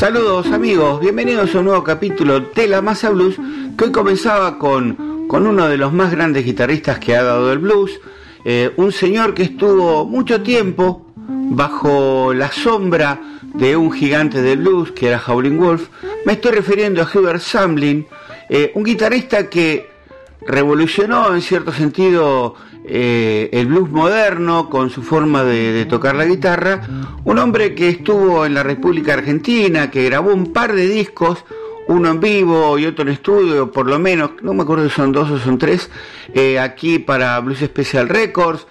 Saludos amigos, bienvenidos a un nuevo capítulo de La Masa Blues, que hoy comenzaba con uno de los más grandes guitarristas que ha dado el blues, un señor que estuvo mucho tiempo bajo la sombra de un gigante del blues que era Howlin' Wolf. Me estoy refiriendo a Hubert Sumlin, un guitarrista que revolucionó en cierto sentido el blues moderno con su forma de tocar la guitarra, un hombre que estuvo en la República Argentina, que grabó un par de discos, uno en vivo y otro en estudio, por lo menos, no me acuerdo si son 2 o son 3, aquí para Blues Special Records.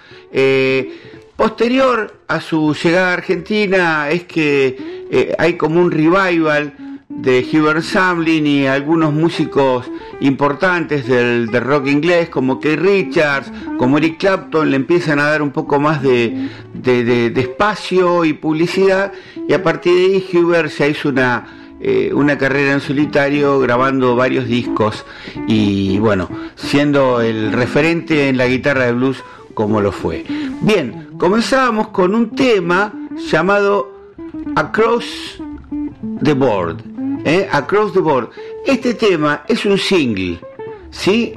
Posterior a su llegada a Argentina es que hay como un revival de Hubert Sumlin y algunos músicos importantes del rock inglés como Keith Richards, como Eric Clapton, le empiezan a dar un poco más de espacio y publicidad, y a partir de ahí Hubert ya hizo una carrera en solitario grabando varios discos y bueno, siendo el referente en la guitarra de blues como lo fue. Bien, comenzábamos con un tema llamado Across the Board. Across the Board. Este tema es un single, ¿sí?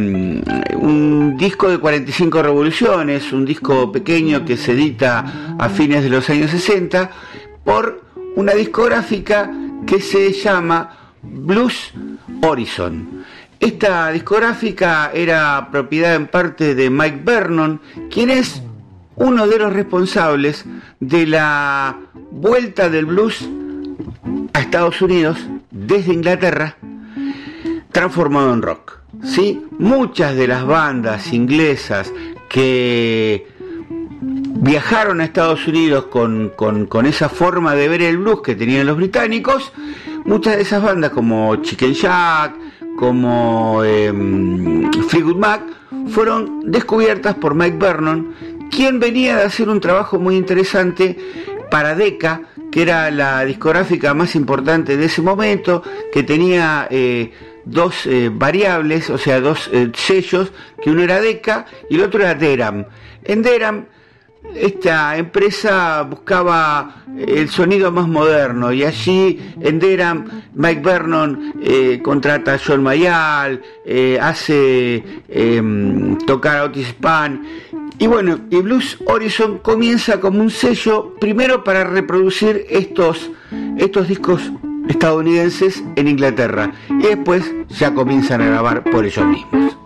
Un disco de 45 revoluciones, un disco pequeño que se edita a fines de los años 60 por una discográfica que se llama Blues Horizon. Esta discográfica era propiedad en parte de Mike Vernon, quien es uno de los responsables de la vuelta del blues a Estados Unidos desde Inglaterra, transformado en rock, ¿sí? Muchas de las bandas inglesas que viajaron a Estados Unidos con esa forma de ver el blues que tenían los británicos, muchas de esas bandas como Chicken Shack, como Fleetwood Mac, fueron descubiertas por Mike Vernon, quien venía de hacer un trabajo muy interesante para Decca, que era la discográfica más importante de ese momento, que tenía dos variables, o sea, dos sellos, que uno era Decca y el otro era Deram. En Deram, esta empresa buscaba el sonido más moderno, y allí en Deram Mike Vernon contrata a John Mayall, hace tocar a Otis Spann. Y bueno, y Blues Horizon comienza como un sello, primero para reproducir estos discos estadounidenses en Inglaterra, y después ya comienzan a grabar por ellos mismos.